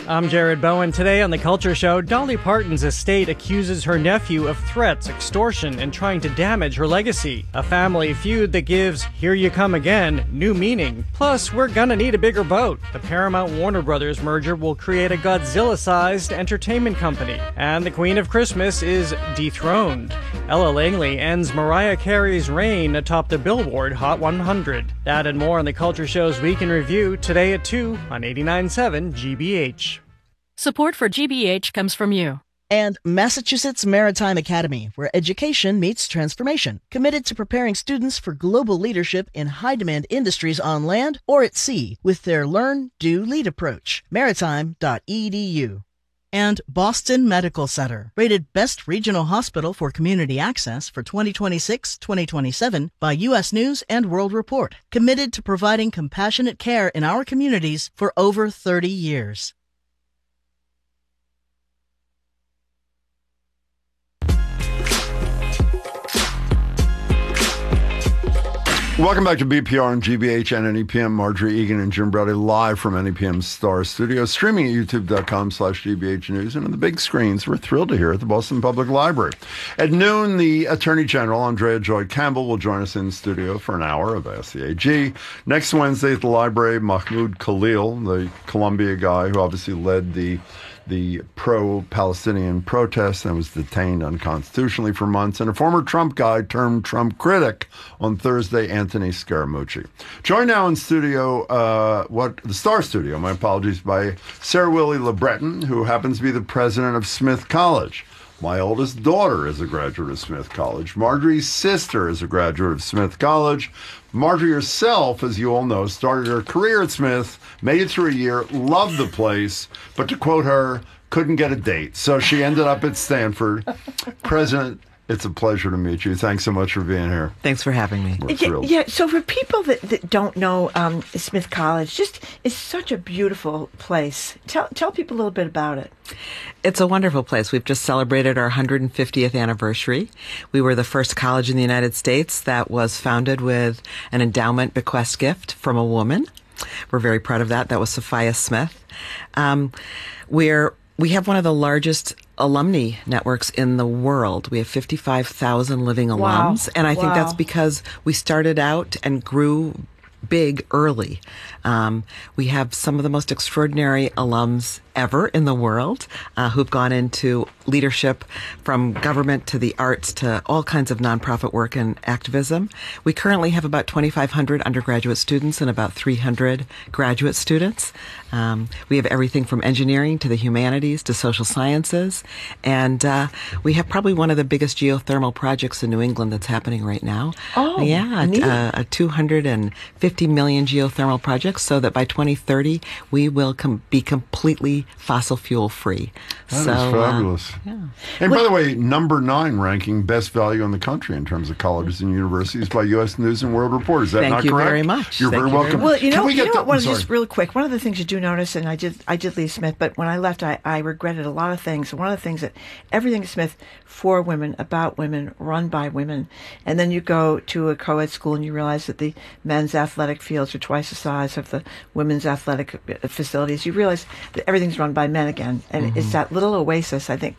I'm Jared Bowen. Today on The Culture Show, Dolly Parton's estate accuses her nephew of threats, extortion, and trying to damage her legacy. A family feud that gives Here You Come Again new meaning. Plus, we're gonna need a bigger boat. The Paramount-Warner Brothers merger will create a Godzilla-sized entertainment company. And the Queen of Christmas is dethroned. Ella Langley ends Mariah Carey's reign atop the Billboard Hot 100. That and more on The Culture Show's Week in Review, today at 2 on 89.7 GBH. Support for GBH comes from you. And Massachusetts Maritime Academy, where education meets transformation. Committed to preparing students for global leadership in high-demand industries on land or at sea with their Learn, Do, Lead approach. Maritime.edu. And Boston Medical Center, rated Best Regional Hospital for Community Access for 2026-2027 by U.S. News and World Report. Committed to providing compassionate care in our communities for over 30 years. Welcome back to BPR and GBH and NEPM. Marjorie Egan and Jim Brody live from NEPM's Star Studio, streaming at youtube.com/GBH News. And on the big screens, we're thrilled to hear at the Boston Public Library. At noon, the Attorney General, Andrea Joy Campbell, will join us in the studio for an hour of Ask the AG. Next Wednesday at the library, Mahmoud Khalil, the Columbia guy who obviously led the pro-Palestinian protests and was detained unconstitutionally for months, and a former Trump guy turned Trump critic on Thursday, Anthony Scaramucci. Joined now in studio, the Star Studio, my apologies, by Sarah Willie LeBreton, who happens to be the president of Smith College. My oldest daughter is a graduate of Smith College. Marjorie's sister is a graduate of Smith College. Marjorie herself, as you all know, started her career at Smith, made it through a year, loved the place, but to quote her, couldn't get a date. So she ended up at Stanford. President, it's a pleasure to meet you. Thanks so much for being here. Thanks for having me. We're thrilled. Yeah, so for people that don't know Smith College, it's such a beautiful place. Tell people a little bit about it. It's a wonderful place. We've just celebrated our 150th anniversary. We were the first college in the United States that was founded with an endowment bequest gift from a woman. We're very proud of that. That was Sophia Smith. We have one of the largest alumni networks in the world. We have 55,000 living alums. Wow. And I think that's because we started out and grew big early. We have some of the most extraordinary alums ever in the world who've gone into leadership, from government to the arts to all kinds of nonprofit work and activism. We currently have about 2,500 undergraduate students and about 300 graduate students. We have everything from engineering to the humanities to social sciences. And we have probably one of the biggest geothermal projects in New England that's happening right now. Oh, yeah, a 250 million geothermal project, so that by 2030 we will be completely fossil fuel free. That is fabulous. Yeah. And by the way, number 9 ranking best value in the country in terms of colleges and universities by U.S. News and World Report. Is that not correct? Thank you very much. You're very welcome. Well, you know what? Just real quick. One of the things you do notice, and I did leave Smith, but when I left, I regretted a lot of things. One of the things that everything at Smith for women, about women, run by women, and then you go to a co-ed school and you realize that the men's athletic fields are twice the size of the women's athletic facilities. You realize that everything's run by men again, and it's that little oasis, I think,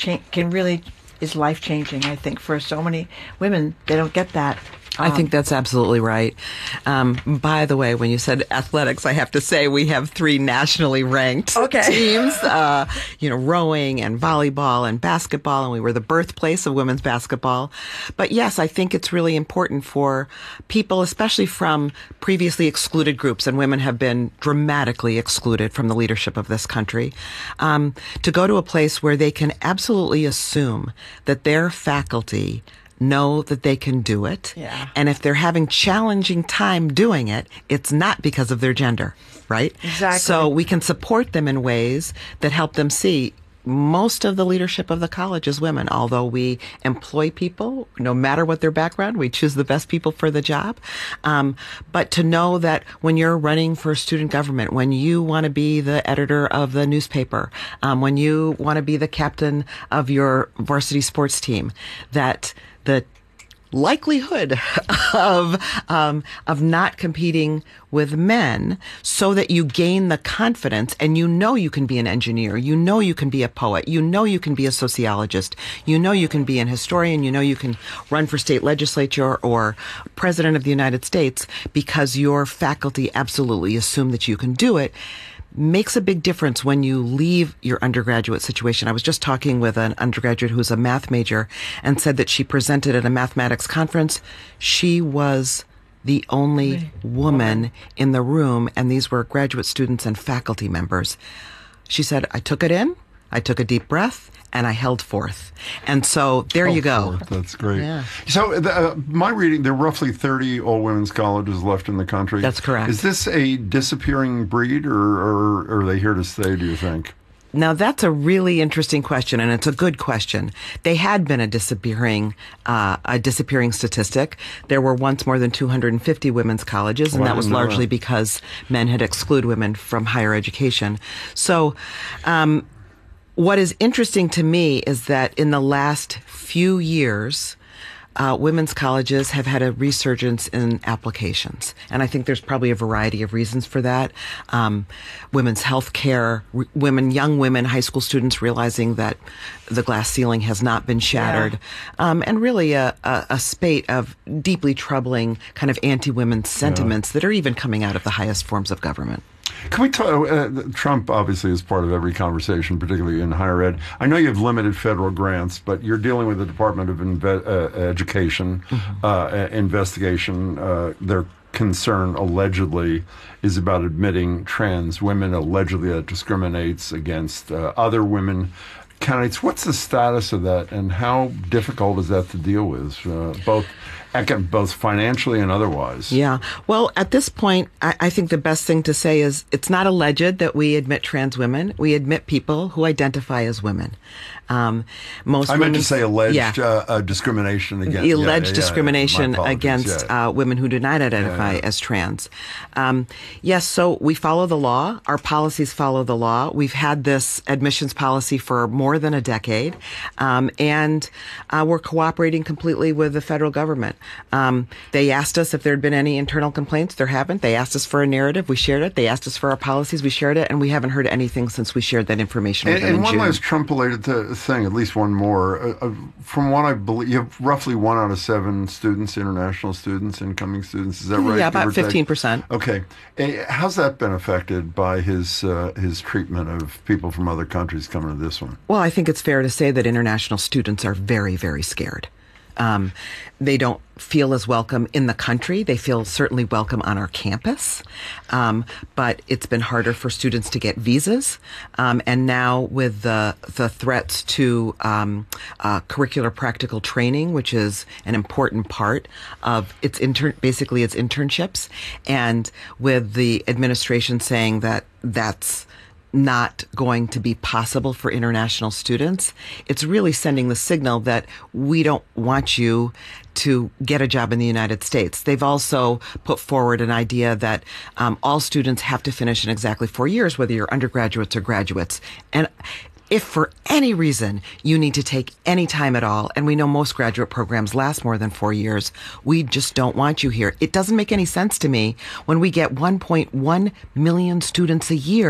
is life-changing, I think, for so many women. They don't get that. I think that's absolutely right. By the way, when you said athletics, I have to say we have 3 nationally ranked teams, rowing and volleyball and basketball, and we were the birthplace of women's basketball. But yes, I think it's really important for people, especially from previously excluded groups, and women have been dramatically excluded from the leadership of this country, to go to a place where they can absolutely assume that their faculty know that they can do it. Yeah. And if they're having challenging time doing it, it's not because of their gender, right? Exactly. So we can support them in ways that help them see most of the leadership of the college is women, although we employ people, no matter what their background, we choose the best people for the job. But to know that when you're running for student government, when you want to be the editor of the newspaper, when you want to be the captain of your varsity sports team, that the likelihood of not competing with men, so that you gain the confidence, and you know you can be an engineer, you know you can be a poet, you know you can be a sociologist, you know you can be an historian, you know you can run for state legislature or president of the United States, because your faculty absolutely assume that you can do it. Makes a big difference when you leave your undergraduate situation. I was just talking with an undergraduate who's a math major and said that she presented at a mathematics conference. She was the only woman in the room, and these were graduate students and faculty members. She said, I took it in, I took a deep breath, and I held forth. And so there you go. That's great. Yeah. So my reading, there are roughly 30 all-women's colleges left in the country. That's correct. Is this a disappearing breed, or are they here to stay, do you think? Now, that's a really interesting question, and it's a good question. They had been a disappearing statistic. There were once more than 250 women's colleges, and that was largely because men had excluded women from higher education. So, what is interesting to me is that in the last few years, women's colleges have had a resurgence in applications. And I think there's probably a variety of reasons for that. Women's health care, young women, high school students realizing that the glass ceiling has not been shattered. And really a spate of deeply troubling kind of anti-women sentiments that are even coming out of the highest forms of government. Can we talk? Trump obviously is part of every conversation, particularly in higher ed. I know you have limited federal grants, but you're dealing with the Department of Education investigation. Their concern allegedly is about admitting trans women. Allegedly, that discriminates against other women candidates. What's the status of that, and how difficult is that to deal with, both financially and otherwise? Yeah. Well, at this point, I think the best thing to say is it's not alleged that we admit trans women. We admit people who identify as women. I meant to say alleged discrimination against alleged discrimination against women who do not identify as trans. Yes, so we follow the law. Our policies follow the law. We've had this admissions policy for more than a decade, and we're cooperating completely with the federal government. They asked us if there had been any internal complaints. There haven't. They asked us for a narrative. We shared it. They asked us for our policies. We shared it, and we haven't heard anything since we shared that information with them in June. And one last Trump-related thing, at least one more. From what I believe, you have roughly 1 out of 7 students, international students, incoming students. Is that right? Yeah, about 15%. Okay. How's that been affected by his treatment of people from other countries coming to this one? Well, I think it's fair to say that international students are very, very scared. They don't feel as welcome in the country. They feel certainly welcome on our campus. But it's been harder for students to get visas. And now with the threats to curricular practical training, which is an important part of its basically its internships, and with the administration saying that that's not going to be possible for international students, it's really sending the signal that we don't want you to get a job in the United States. They've also put forward an idea that all students have to finish in exactly 4 years, whether you're undergraduates or graduates. And if for any reason you need to take any time at all, and we know most graduate programs last more than 4 years, we just don't want you here. It doesn't make any sense to me when we get 1.1 million students a year